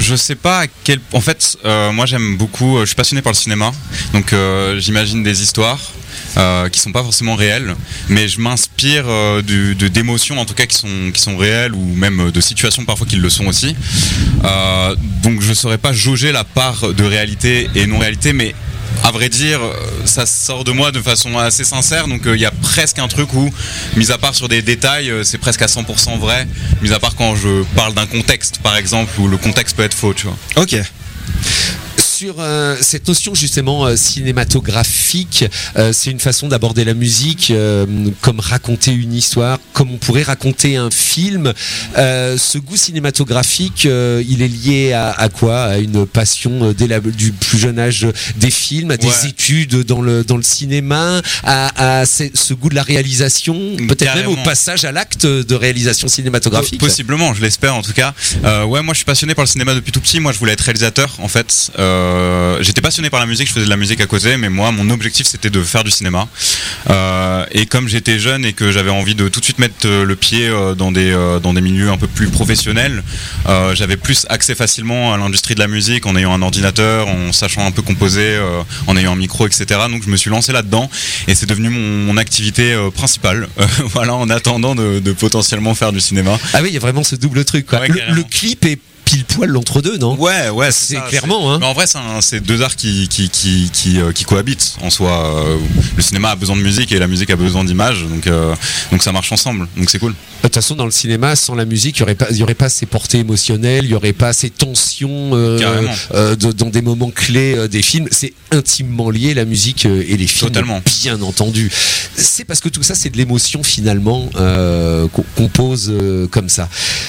je sais pas à quel. En fait, moi j'aime beaucoup. Je suis passionné par le cinéma, donc j'imagine des histoires. Qui sont pas forcément réelles, mais je m'inspire d'émotions en tout cas qui sont réelles, ou même de situations parfois qui le sont aussi. Donc je saurais pas jauger la part de réalité et non réalité, mais à vrai dire, ça sort de moi de façon assez sincère, donc il y a presque un truc où, mis à part sur des détails, c'est presque à 100% vrai, mis à part quand je parle d'un contexte par exemple, où le contexte peut être faux, tu vois. Ok. Sur cette notion justement cinématographique, c'est une façon d'aborder la musique comme raconter une histoire, comme on pourrait raconter un film. Ce goût cinématographique, il est lié à quoi? À une passion du plus jeune âge des films, à des études dans le cinéma, à ce goût de la réalisation, peut-être carrément. Même au passage à l'acte de réalisation cinématographique. Possiblement, je l'espère en tout cas. Moi je suis passionné par le cinéma depuis tout petit. Moi je voulais être réalisateur en fait. J'étais passionné par la musique, je faisais de la musique à côté, mais moi mon objectif c'était de faire du cinéma. Et comme j'étais jeune et que j'avais envie de tout de suite mettre le pied dans des milieux un peu plus professionnels, j'avais plus accès facilement à l'industrie de la musique en ayant un ordinateur, en sachant un peu composer, en ayant un micro, etc. Donc je me suis lancé là-dedans et c'est devenu mon activité principale. Voilà, en attendant de potentiellement faire du cinéma. Ah oui, il y a vraiment ce double truc, quoi. Ouais, le clip est pile poil l'entre-deux, non? Ouais, c'est ça, clairement. Hein. Mais en vrai, c'est deux arts qui cohabitent en soi. Le cinéma a besoin de musique et la musique a besoin d'images, donc ça marche ensemble. Donc c'est cool. De toute façon, dans le cinéma, sans la musique, il y aurait pas ces portées émotionnelles, il y aurait pas ces tensions dans des moments clés des films. C'est intimement lié, la musique et les films. Totalement. Bien entendu. C'est parce que tout ça, c'est de l'émotion finalement qu'on pose comme ça.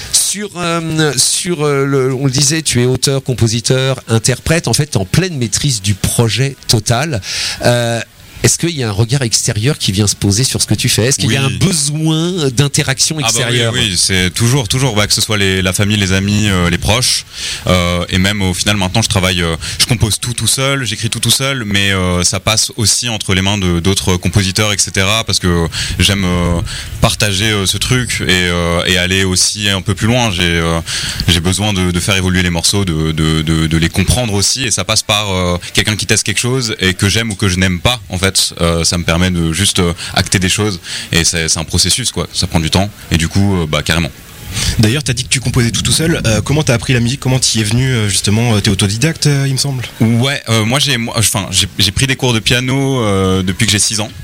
On le disait, tu es auteur, compositeur, interprète, en fait, en pleine maîtrise du projet total. Est-ce qu'il y a un regard extérieur qui vient se poser sur ce que tu fais? Est-ce qu'il y a un besoin d'interaction extérieure? Oui, c'est toujours, que ce soit la famille, les amis, les proches, et même au final maintenant je compose tout seul, j'écris tout seul, mais ça passe aussi entre les mains d'autres compositeurs, etc. Parce que j'aime partager ce truc et aller aussi un peu plus loin. J'ai besoin de faire évoluer les morceaux, de les comprendre aussi, et ça passe par quelqu'un qui teste quelque chose et que j'aime ou que je n'aime pas en fait. Ça me permet de juste acter des choses, et c'est un processus quoi, ça prend du temps, et du coup carrément. D'ailleurs, t'as dit que tu composais tout seul. Comment t'as appris la musique? Comment t'y es venu justement? T'es autodidacte, il me semble. Ouais, moi j'ai pris des cours de piano depuis que j'ai 6 ans.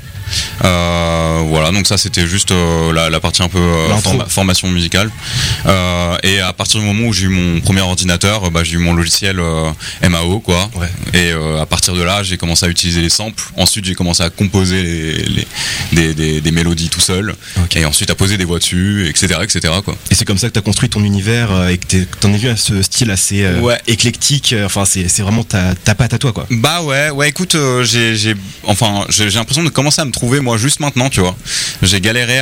Voilà, donc ça c'était juste la partie un peu formation musicale, et à partir du moment où j'ai eu mon premier ordinateur, j'ai eu mon logiciel MAO quoi, et à partir de là j'ai commencé à utiliser les samples. Ensuite j'ai commencé à composer des mélodies tout seul, et ensuite à poser des voix dessus, etc. quoi. Et c'est comme ça que t'as construit ton univers et que t'en es venu à ce style assez éclectique. Enfin c'est vraiment ta patte à toi quoi. Ouais, écoute, j'ai l'impression de commencer à me trouver moi juste maintenant, tu vois. J'ai galéré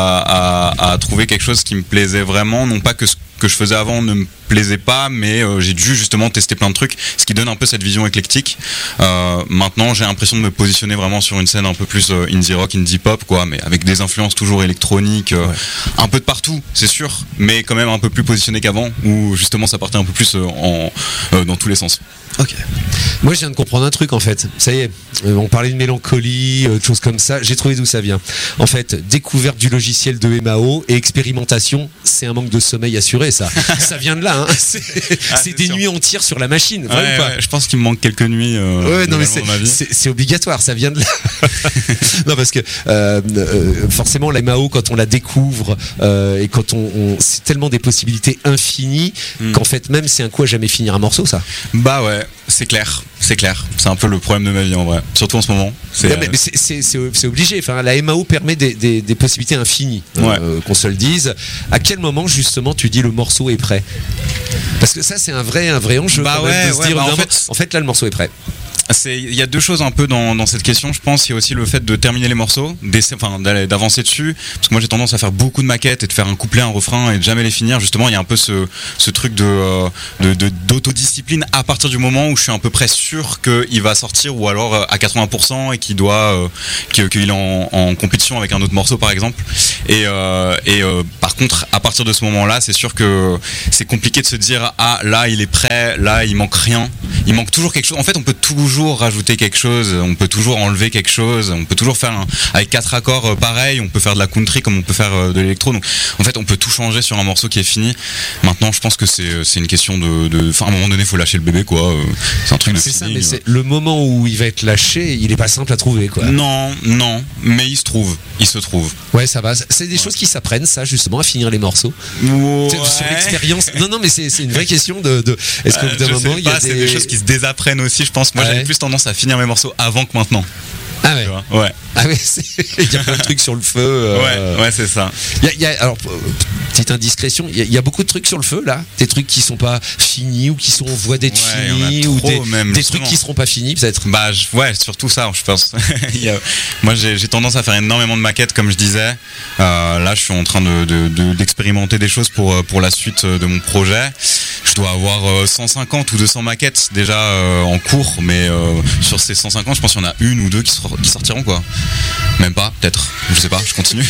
à trouver quelque chose qui me plaisait vraiment, non pas que ce que je faisais avant ne me plaisait pas, mais j'ai dû justement tester plein de trucs, ce qui donne un peu cette vision éclectique. Maintenant j'ai l'impression de me positionner vraiment sur une scène un peu plus indie rock, indie pop quoi, mais avec des influences toujours électroniques, un peu de partout c'est sûr, mais quand même un peu plus positionné qu'avant, où justement ça partait un peu plus dans tous les sens. Ok. Moi je viens de comprendre un truc en fait, ça y est, on parlait de mélancolie, de choses comme ça, j'ai trouvé d'où ça vient. En fait, découverte du logiciel de MAO et expérimentation, c'est un manque de sommeil assuré ça. Ça vient de là, hein. C'est des nuits entières sur la machine, vrai ou pas? Je pense qu'il me manque quelques nuits non mais c'est obligatoire, ça vient de là. Non parce que forcément la MAO quand on la découvre et quand c'est tellement des possibilités infinies qu'en fait même c'est un coup à jamais finir un morceau ça. Bah ouais, c'est clair. C'est un peu le problème de ma vie en vrai, surtout en ce moment. C'est obligé. Enfin, la MAO permet des possibilités infinies, qu'on se le dise. À quel moment justement tu dis le morceau est prêt? Parce que ça c'est un vrai enjeu. En fait là le morceau est prêt. il y a deux choses un peu dans cette question, je pense. Il y a aussi le fait de terminer les morceaux, d'avancer dessus. Parce que moi, j'ai tendance à faire beaucoup de maquettes et de faire un couplet, un refrain et de jamais les finir. Justement, il y a un peu ce truc d'autodiscipline à partir du moment où je suis à peu près sûr qu'il va sortir, ou alors à 80% et qu'il est en compétition avec un autre morceau, par exemple. Et par contre, à partir de ce moment-là, c'est sûr que c'est compliqué de se dire là il est prêt, là il manque rien, il manque toujours quelque chose. En fait, on peut toujours rajouter quelque chose, on peut toujours enlever quelque chose, on peut toujours faire avec 4 accords pareil, on peut faire de la country comme on peut faire de l'électro. Donc en fait, on peut tout changer sur un morceau qui est fini. Maintenant, je pense que c'est une question à un moment donné, faut lâcher le bébé, quoi. C'est un truc de c'est feeling. Ça, mais c'est le moment où il va être lâché, il est pas simple à trouver, quoi. Non, mais il se trouve. Ouais, ça va. C'est des choses qui s'apprennent, ça, justement, à finir les morceaux. Ouais. Sur l'expérience. Non, mais c'est une vraie question de est-ce qu'au bout d'un moment, il y a c'est des choses qui se désapprennent aussi, je pense. Moi, j'avais plus tendance à finir mes morceaux avant que maintenant. Ah ouais. Ouais. Ah ouais, il y a plein de trucs sur le feu. Ouais, c'est ça. Alors, petite indiscrétion, il y a beaucoup de trucs sur le feu là, des trucs qui sont pas finis ou qui sont en voie d'être finis, ou des trucs qui seront pas finis peut-être. Surtout ça, je pense. Moi, j'ai tendance à faire énormément de maquettes, comme je disais. Là, je suis en train d'expérimenter des choses pour la suite de mon projet. Je dois avoir 150 ou 200 maquettes déjà en cours, mais sur ces 150, je pense qu'il y en a une ou deux qui sortiront, quoi. Même pas, peut-être. Je sais pas, je continue.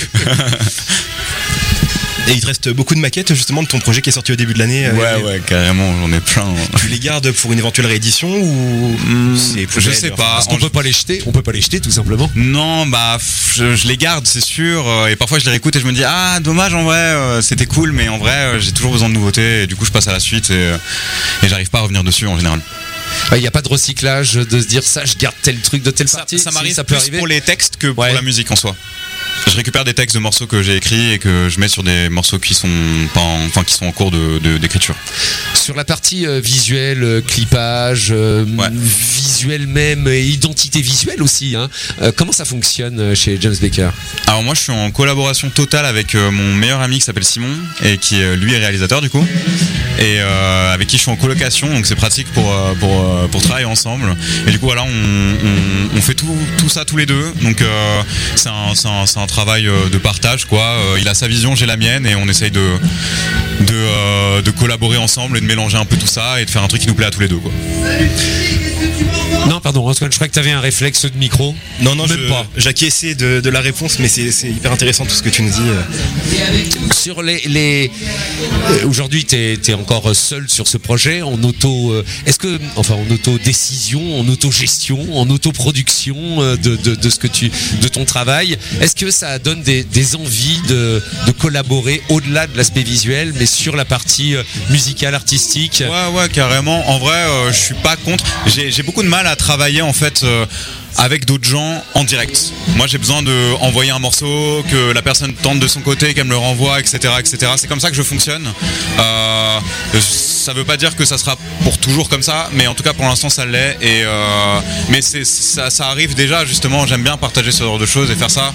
Et il te reste beaucoup de maquettes justement de ton projet qui est sorti au début de l'année. Ouais, carrément, j'en ai plein. Tu les gardes pour une éventuelle réédition ou je sais pas. Parce qu'on peut pas les jeter. On peut pas les jeter tout simplement. Non, je les garde, c'est sûr. Et parfois je les réécoute et je me dis dommage, en vrai c'était cool, mais en vrai j'ai toujours besoin de nouveautés et du coup je passe à la suite et j'arrive pas à revenir dessus en général. Il n'y a pas de recyclage de se dire ça, je garde tel truc de telle partie. Ça m'arrive, ça peut plus arriver pour les textes que pour la musique en soi. Je récupère des textes de morceaux que j'ai écrits et que je mets sur des morceaux qui sont en cours d'écriture. Sur la partie visuelle, clipage, visuel même et identité visuelle aussi, hein. Comment ça fonctionne chez James Baker? Alors moi je suis en collaboration totale avec mon meilleur ami qui s'appelle Simon et qui lui est réalisateur du coup, et avec qui je suis en colocation, donc c'est pratique pour travailler ensemble. Et du coup voilà, on fait tout ça tous les deux, donc c'est un travail de partage, quoi. Il a sa vision, j'ai la mienne, et on essaye de collaborer ensemble et de mélanger un peu tout ça et de faire un truc qui nous plaît à tous les deux, quoi. Non, pardon, Antoine, je crois que tu avais un réflexe de micro. Non, j'acquiesçais de la réponse, mais c'est hyper intéressant tout ce que tu nous dis. Sur aujourd'hui, tu es encore seul sur ce projet, en auto-décision, en auto-gestion, en auto-production de ton travail. Est-ce que ça donne des envies de collaborer au-delà de l'aspect visuel, mais sur la partie musicale, artistique? Ouais, carrément. En vrai, je suis pas contre. J'ai beaucoup de mal à travailler en fait avec d'autres gens en direct. Moi j'ai besoin d'envoyer un morceau, que la personne tente de son côté, qu'elle me le renvoie, etc. C'est comme ça que je fonctionne. Ça veut pas dire que ça sera pour toujours comme ça, mais en tout cas pour l'instant ça l'est. Mais ça arrive déjà, justement, j'aime bien partager ce genre de choses et faire ça.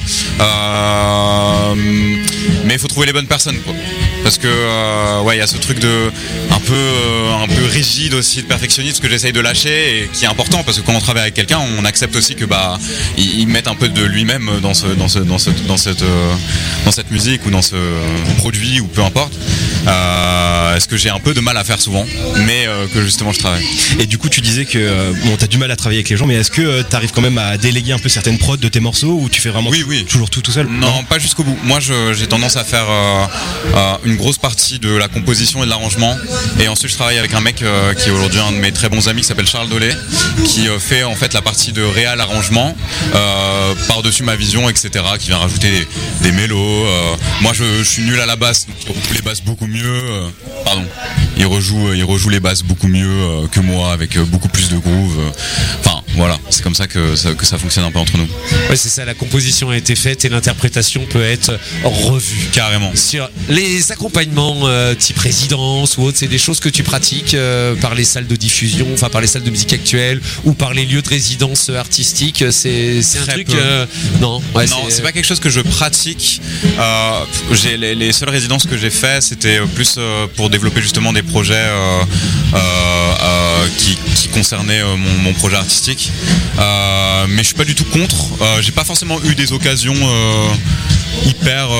Mais il faut trouver les bonnes personnes, quoi. Parce que il y a ce truc de un peu rigide aussi, de perfectionniste, que j'essaye de lâcher et qui est important, parce que quand on travaille avec quelqu'un, on accepte aussi que il mette un peu de lui-même dans cette musique ou dans ce produit ou peu importe. Ce que j'ai un peu de mal à faire souvent, mais que justement je travaille. Et du coup tu disais que t'as du mal à travailler avec les gens, mais est-ce que t'arrives quand même à déléguer un peu certaines prods de tes morceaux, ou tu fais vraiment toujours tout seul? Non, pas jusqu'au bout. Moi j'ai tendance à faire une grosse partie de la composition et de l'arrangement, et ensuite je travaille avec un mec qui est aujourd'hui un de mes très bons amis, qui s'appelle Charles Dolé, qui fait en fait la partie de réal arrangement par-dessus ma vision, etc., qui vient rajouter des mélos. Moi je suis nul à la basse, donc il rejoue les basses beaucoup mieux. Il rejoue les basses beaucoup mieux que moi, avec beaucoup plus de groove. Voilà, c'est comme ça que ça fonctionne un peu entre nous. Ouais, c'est ça, la composition a été faite et l'interprétation peut être revue. Carrément. Sur les accompagnements type résidence ou autre, c'est des choses que tu pratiques par les salles de diffusion, par les salles de musique actuelle, ou par les lieux de résidence artistique. C'est un truc... non, c'est pas quelque chose que je pratique. Les seules résidences que j'ai fait, c'était plus pour développer justement des projets qui concerner mon projet artistique. Mais je suis pas du tout contre. J'ai pas forcément eu des occasions j'ai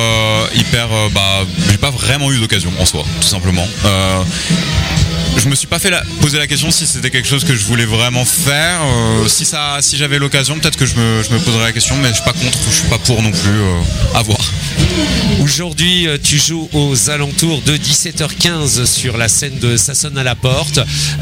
pas vraiment eu d'occasion en soi, tout simplement. Je me suis pas poser la question si c'était quelque chose que je voulais vraiment faire. Si j'avais l'occasion, peut-être que je me poserais la question, mais je suis pas contre, je suis pas pour non plus. À voir. Aujourd'hui, tu joues aux alentours de 17h15 sur la scène de Ça sonne à la porte.